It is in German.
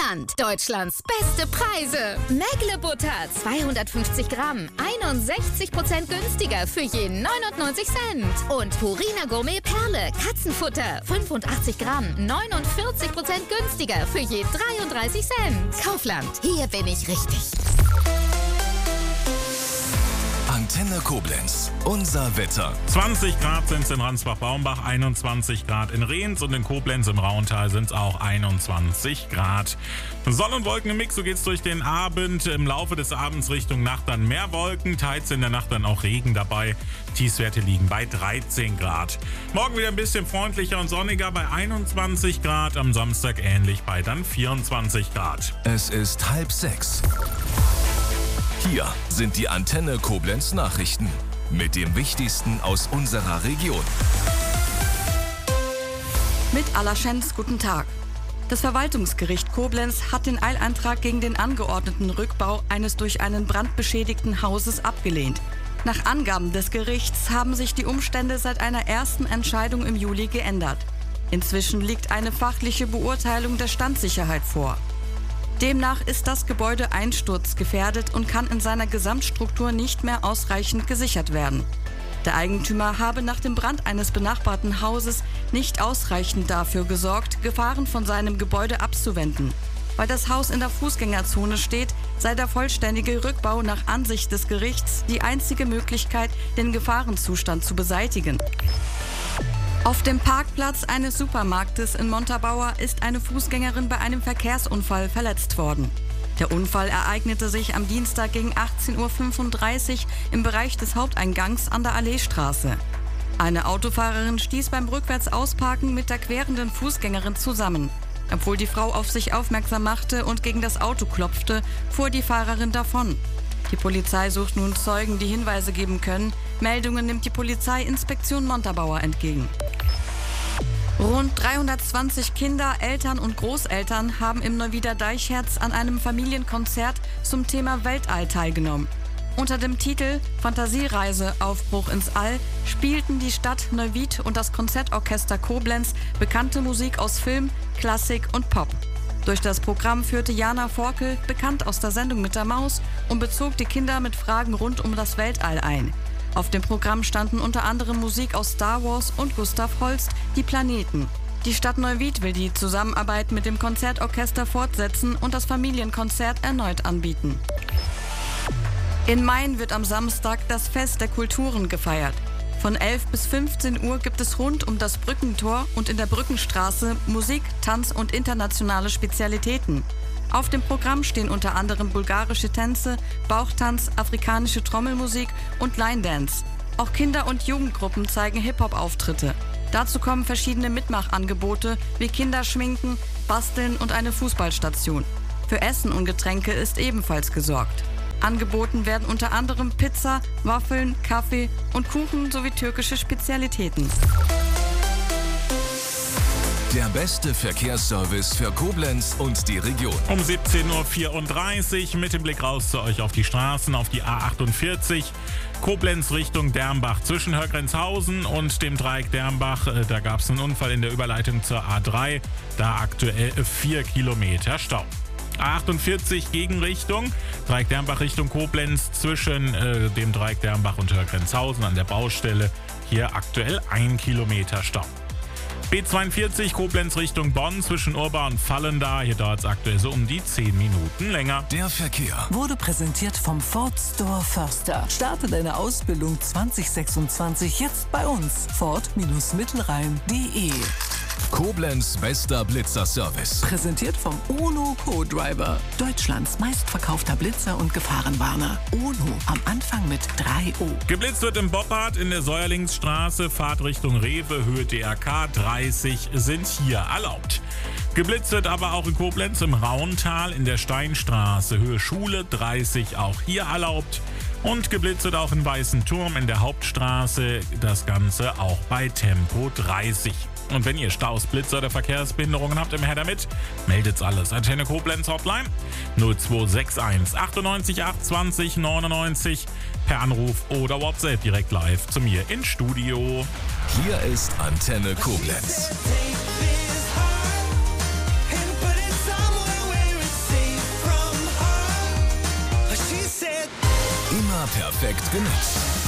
Kaufland. Deutschlands beste Preise. Mägle Butter 250 Gramm. 61% günstiger für je 99 Cent. Und Purina Gourmet Perle Katzenfutter 85 Gramm. 49% günstiger für je 33 Cent. Kaufland, hier bin ich richtig. Antenne Koblenz, unser Wetter. 20 Grad sind es in Ransbach-Baumbach, 21 Grad in Rehns und in Koblenz im Rauental sind es auch 21 Grad. Sonne- und Wolken im Mix, so geht's durch den Abend. Im Laufe des Abends Richtung Nacht dann mehr Wolken, teils in der Nacht dann auch Regen dabei. Tiefstwerte liegen bei 13 Grad. Morgen wieder ein bisschen freundlicher und sonniger bei 21 Grad, am Samstag ähnlich bei dann 24 Grad. Es ist 5:30. Hier sind die Antenne Koblenz Nachrichten mit dem Wichtigsten aus unserer Region. Mit Alaschenz, guten Tag. Das Verwaltungsgericht Koblenz hat den Eilantrag gegen den angeordneten Rückbau eines durch einen Brand beschädigten Hauses abgelehnt. Nach Angaben des Gerichts haben sich die Umstände seit einer ersten Entscheidung im Juli geändert. Inzwischen liegt eine fachliche Beurteilung der Standsicherheit vor. Demnach ist das Gebäude einsturzgefährdet und kann in seiner Gesamtstruktur nicht mehr ausreichend gesichert werden. Der Eigentümer habe nach dem Brand eines benachbarten Hauses nicht ausreichend dafür gesorgt, Gefahren von seinem Gebäude abzuwenden. Weil das Haus in der Fußgängerzone steht, sei der vollständige Rückbau nach Ansicht des Gerichts die einzige Möglichkeit, den Gefahrenzustand zu beseitigen. Auf dem Parkplatz eines Supermarktes in Montabaur ist eine Fußgängerin bei einem Verkehrsunfall verletzt worden. Der Unfall ereignete sich am Dienstag gegen 18:35 Uhr im Bereich des Haupteingangs an der Alleestraße. Eine Autofahrerin stieß beim Rückwärtsausparken mit der querenden Fußgängerin zusammen. Obwohl die Frau auf sich aufmerksam machte und gegen das Auto klopfte, fuhr die Fahrerin davon. Die Polizei sucht nun Zeugen, die Hinweise geben können. Meldungen nimmt die Polizeiinspektion Montabaur entgegen. Rund 320 Kinder, Eltern und Großeltern haben im Neuwieder Deichherz an einem Familienkonzert zum Thema Weltall teilgenommen. Unter dem Titel Fantasiereise Aufbruch ins All spielten die Stadt Neuwied und das Konzertorchester Koblenz bekannte Musik aus Film, Klassik und Pop. Durch das Programm führte Jana Forkel, bekannt aus der Sendung mit der Maus, und bezog die Kinder mit Fragen rund um das Weltall ein. Auf dem Programm standen unter anderem Musik aus Star Wars und Gustav Holst, Die Planeten. Die Stadt Neuwied will die Zusammenarbeit mit dem Konzertorchester fortsetzen und das Familienkonzert erneut anbieten. In Main wird am Samstag das Fest der Kulturen gefeiert. Von 11 bis 15 Uhr gibt es rund um das Brückentor und in der Brückenstraße Musik, Tanz und internationale Spezialitäten. Auf dem Programm stehen unter anderem bulgarische Tänze, Bauchtanz, afrikanische Trommelmusik und Line Dance. Auch Kinder- und Jugendgruppen zeigen Hip-Hop-Auftritte. Dazu kommen verschiedene Mitmachangebote wie Kinderschminken, Basteln und eine Fußballstation. Für Essen und Getränke ist ebenfalls gesorgt. Angeboten werden unter anderem Pizza, Waffeln, Kaffee und Kuchen sowie türkische Spezialitäten. Der beste Verkehrsservice für Koblenz und die Region. Um 17:34 Uhr mit dem Blick raus zu euch auf die Straßen, auf die A48. Koblenz Richtung Dermbach zwischen Hörgrenzhausen und dem Dreieck Dermbach. Da gab es einen Unfall in der Überleitung zur A3. Da aktuell 4 Kilometer Stau. A48 Gegenrichtung, Dreieck Dermbach Richtung Koblenz zwischen dem Dreieck Dermbach und Hörgrenzhausen an der Baustelle. Hier aktuell 1 Kilometer Stau. B42 Koblenz Richtung Bonn zwischen Urba und Vallendar. Hier dauert es aktuell so um die 10 Minuten länger. Der Verkehr wurde präsentiert vom Ford Store Förster. Starte deine Ausbildung 2026 jetzt bei uns. Ford-Mittelrhein.de. Koblenz bester Blitzerservice. Präsentiert vom UNO Co-Driver. Deutschlands meistverkaufter Blitzer und Gefahrenwarner. UNO am Anfang mit 3O. Geblitzt wird im Boppard in der Säuerlingsstraße. Fahrt Richtung Rewe, Höhe DRK 30 sind hier erlaubt. Geblitzt wird aber auch in Koblenz im Rauental in der Steinstraße. Höhe Schule 30 auch hier erlaubt. Und geblitzt wird auch in Weißenturm in der Hauptstraße. Das Ganze auch bei Tempo 30. Und wenn ihr Staus, Blitzer oder Verkehrsbehinderungen habt, immer her damit. Meldet's alles. Antenne Koblenz Hotline 0261 98 820 99 per Anruf oder WhatsApp direkt live zu mir ins Studio. Hier ist Antenne Koblenz. Immer perfekt genutzt.